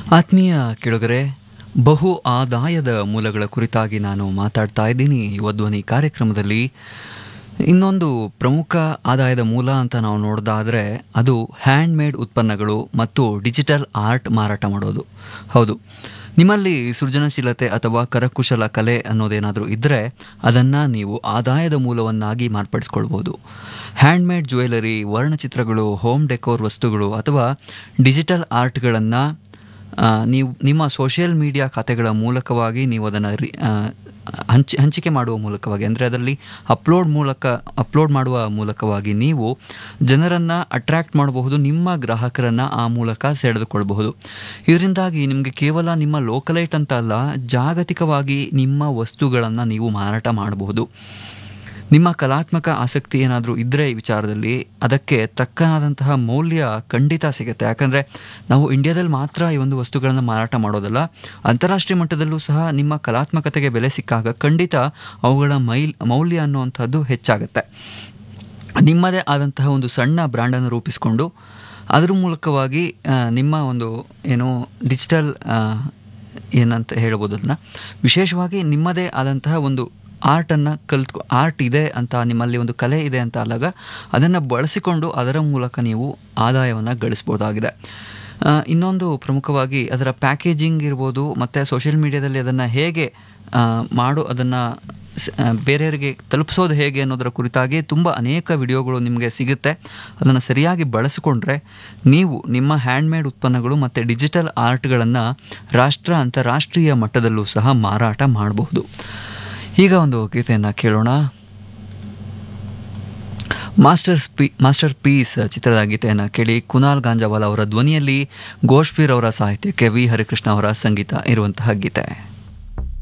ಆತ್ಮೀಯ ಕೇಳುಗರೆ, ಬಹು ಆದಾಯದ ಮೂಲಗಳ ಕುರಿತಾಗಿ ನಾನು ಮಾತಾಡ್ತಾ ಇದ್ದೀನಿ ಯುವ ಧ್ವನಿ ಕಾರ್ಯಕ್ರಮದಲ್ಲಿ. ಇನ್ನೊಂದು ಪ್ರಮುಖ ಆದಾಯದ ಮೂಲ ಅಂತ ನಾವು ನೋಡೋದಾದರೆ ಅದು ಹ್ಯಾಂಡ್ ಮೇಡ್ ಉತ್ಪನ್ನಗಳು ಮತ್ತು ಡಿಜಿಟಲ್ ಆರ್ಟ್ ಮಾರಾಟ ಮಾಡೋದು. ಹೌದು, ನಿಮ್ಮಲ್ಲಿ ಸೃಜನಶೀಲತೆ ಅಥವಾ ಕರಕುಶಲ ಕಲೆ ಅನ್ನೋದೇನಾದರೂ ಇದ್ದರೆ ಅದನ್ನು ನೀವು ಆದಾಯದ ಮೂಲವನ್ನಾಗಿ ಮಾರ್ಪಡಿಸ್ಕೊಳ್ಬೋದು. ಹ್ಯಾಂಡ್ಮೇಡ್ ಜ್ಯುವೆಲರಿ, ವರ್ಣಚಿತ್ರಗಳು, ಹೋಮ್ ಡೆಕೋರ್ ವಸ್ತುಗಳು ಅಥವಾ ಡಿಜಿಟಲ್ ಆರ್ಟ್ಗಳನ್ನು ನೀವು ನಿಮ್ಮ ಸೋಷಿಯಲ್ ಮೀಡಿಯಾ ಖಾತೆಗಳ ಮೂಲಕವಾಗಿ ನೀವು ಅದನ್ನು ಹಂಚಿಕೆ ಮಾಡುವ ಮೂಲಕವಾಗಿ, ಅಂದರೆ ಅದರಲ್ಲಿ ಅಪ್ಲೋಡ್ ಮಾಡುವ ಮೂಲಕವಾಗಿ ನೀವು ಜನರನ್ನು ಅಟ್ರ್ಯಾಕ್ಟ್ ಮಾಡಬಹುದು, ನಿಮ್ಮ ಗ್ರಾಹಕರನ್ನು ಆ ಮೂಲಕ ಸೆಳೆದುಕೊಳ್ಳಬಹುದು. ಇದರಿಂದಾಗಿ ನಿಮಗೆ ಕೇವಲ ನಿಮ್ಮ ಲೋಕಲೈಟ್ ಅಂತ ಅಲ್ಲ, ಜಾಗತಿಕವಾಗಿ ನಿಮ್ಮ ವಸ್ತುಗಳನ್ನು ನೀವು ಮಾರಾಟ ಮಾಡಬಹುದು. ನಿಮ್ಮ ಕಲಾತ್ಮಕ ಆಸಕ್ತಿ ಏನಾದರೂ ಇದ್ದರೆ ಈ ವಿಚಾರದಲ್ಲಿ ಅದಕ್ಕೆ ತಕ್ಕನಾದಂತಹ ಮೌಲ್ಯ ಖಂಡಿತ ಸಿಗುತ್ತೆ. ಯಾಕಂದರೆ ನಾವು ಇಂಡಿಯಾದಲ್ಲಿ ಮಾತ್ರ ಈ ಒಂದು ವಸ್ತುಗಳನ್ನು ಮಾರಾಟ ಮಾಡೋದಲ್ಲ, ಅಂತಾರಾಷ್ಟ್ರೀಯ ಮಟ್ಟದಲ್ಲೂ ಸಹ ನಿಮ್ಮ ಕಲಾತ್ಮಕತೆಗೆ ಬೆಲೆ ಸಿಕ್ಕಾಗ ಖಂಡಿತ ಅವುಗಳ ಮೌಲ್ಯ ಅನ್ನುವಂಥದ್ದು ಹೆಚ್ಚಾಗುತ್ತೆ. ನಿಮ್ಮದೇ ಆದಂತಹ ಒಂದು ಸಣ್ಣ ಬ್ರ್ಯಾಂಡನ್ನು ರೂಪಿಸಿಕೊಂಡು ಅದರ ಮೂಲಕವಾಗಿ ನಿಮ್ಮ ಒಂದು ಡಿಜಿಟಲ್ ಏನಂತ ಹೇಳ್ಬೋದು, ಅದನ್ನು ವಿಶೇಷವಾಗಿ ನಿಮ್ಮದೇ ಆದಂತಹ ಒಂದು ಆರ್ಟನ್ನು ಆರ್ಟ್ ಇದೆ ಅಂತ, ನಿಮ್ಮಲ್ಲಿ ಒಂದು ಕಲೆ ಇದೆ ಅಂತ ಅಲ್ಲಾಗ ಅದನ್ನು ಬಳಸಿಕೊಂಡು ಅದರ ಮೂಲಕ ನೀವು ಆದಾಯವನ್ನು ಗಳಿಸ್ಬೋದಾಗಿದೆ. ಇನ್ನೊಂದು ಪ್ರಮುಖವಾಗಿ ಅದರ ಪ್ಯಾಕೇಜಿಂಗ್ ಇರ್ಬೋದು, ಮತ್ತು ಸೋಷಿಯಲ್ ಮೀಡಿಯಾದಲ್ಲಿ ಅದನ್ನು ಹೇಗೆ ಅದನ್ನು ಬೇರೆಯವರಿಗೆ ತಲುಪಿಸೋದು ಹೇಗೆ ಅನ್ನೋದರ ಕುರಿತಾಗಿ ತುಂಬ ಅನೇಕ ವಿಡಿಯೋಗಳು ನಿಮಗೆ ಸಿಗುತ್ತೆ. ಅದನ್ನು ಸರಿಯಾಗಿ ಬಳಸಿಕೊಂಡ್ರೆ ನೀವು ನಿಮ್ಮ ಹ್ಯಾಂಡ್ಮೇಡ್ ಉತ್ಪನ್ನಗಳು ಮತ್ತು ಡಿಜಿಟಲ್ ಆರ್ಟ್ಗಳನ್ನು ಅಂತಾರಾಷ್ಟ್ರೀಯ ಮಟ್ಟದಲ್ಲೂ ಸಹ ಮಾರಾಟ ಮಾಡಬಹುದು. ಈಗ ಒಂದು ಗೀತೆಯನ್ನು ಕೇಳೋಣ. ಮಾಸ್ಟರ್ ಪೀಸ್ ಚಿತ್ರದ ಗೀತೆಯನ್ನು ಕೇಳಿ. ಕುನಾಲ್ ಗಾಂಜಾವಾಲ ಅವರ ಧ್ವನಿಯಲ್ಲಿ, ಘೋಷ್ಪೀರ್ ಅವರ ಸಾಹಿತ್ಯಕ್ಕೆ ವಿ ಹರಿಕೃಷ್ಣ ಅವರ ಸಂಗೀತ ಇರುವಂತಹ ಗೀತೆ.